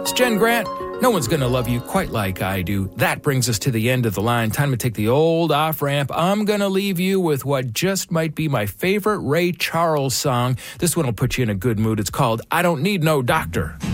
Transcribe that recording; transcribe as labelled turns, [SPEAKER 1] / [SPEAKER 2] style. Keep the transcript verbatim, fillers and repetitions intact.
[SPEAKER 1] It's Jen Grant. No one's going to love you quite like I do. That brings us to the end of the line. Time to take the old off-ramp. I'm going to leave you with what just might be my favorite Ray Charles song. This one will put you in a good mood. It's called I Don't Need No Doctor.